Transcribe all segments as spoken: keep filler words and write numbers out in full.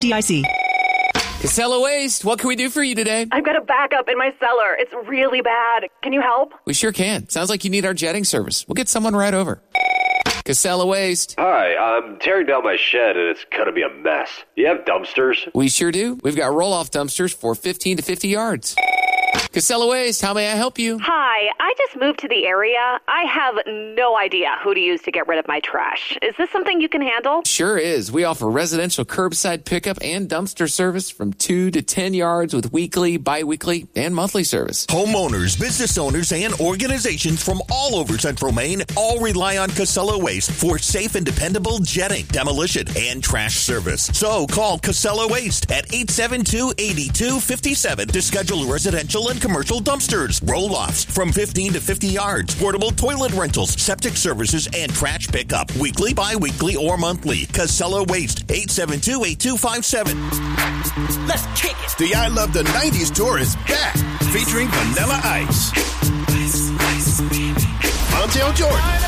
D I C. Casella Waste, what can we do for you today? I've got a backup in my cellar. It's really bad. Can you help? We sure can. Sounds like you need our jetting service. We'll get someone right over. Casella Waste. Hi, I'm tearing down my shed and it's going to be a mess. You have dumpsters? We sure do. We've got roll-off dumpsters for fifteen to fifty yards. Casella Waste, how may I help you? Hi, I just moved to the area. I have no idea who to use to get rid of my trash. Is this something you can handle? Sure is. We offer residential curbside pickup and dumpster service from two to ten yards with weekly, bi-weekly, and monthly service. Homeowners, business owners, and organizations from all over Central Maine all rely on Casella Waste for safe and dependable jetting, demolition, and trash service. So call Casella Waste at eight seven two, eight two five seven to schedule residential and commercial dumpsters, roll-offs from fifteen to fifty yards, portable toilet rentals, septic services, and trash pickup, weekly, bi-weekly, or monthly. Casella Waste, eight seven two, eight two five seven. Let's kick it. The I Love the nineties tour is back, featuring Vanilla Ice, Montel Jordan,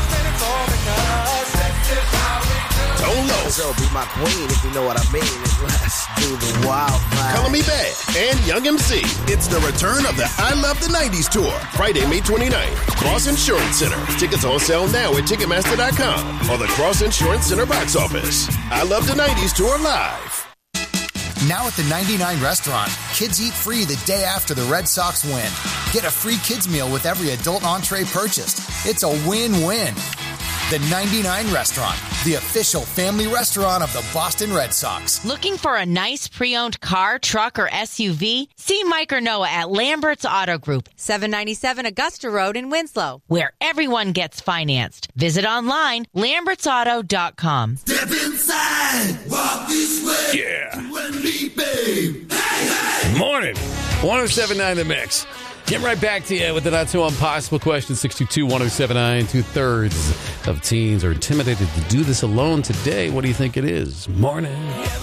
Tone Loc, So be my queen if you know what I mean. Let's do the wild ride. Color Me Badd, and Young M C. It's the return of the I Love the nineties tour, Friday, May twenty-ninth, Cross Insurance Center. Tickets on sale now at Ticketmaster dot com or the Cross Insurance Center box office. I Love the nineties tour live. Now at the ninety-nine Restaurant, kids eat free the day after the Red Sox win. Get a free kids meal with every adult entree purchased. It's a win-win. The ninety-nine Restaurant, the official family restaurant of the Boston Red Sox. Looking for a nice pre-owned car, truck, or S U V? See Mike or Noah at Lambert's Auto Group, seven ninety-seven Augusta Road in Winslow, where everyone gets financed. Visit online, lamberts auto dot com. Step inside, walk this way. Yeah. You and me, babe. Hey, hey. Morning. one oh seven point nine The Mix. Getting right back to you with the not so impossible question. six two two, one oh seven nine. Two-thirds of teens are intimidated to do this alone today. What do you think it is? Morning.